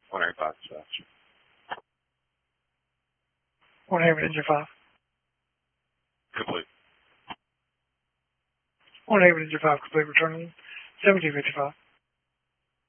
185 dispatch. 1 Haven Engine 5. Complete. 1 Haven Engine 5 complete, returning 1755.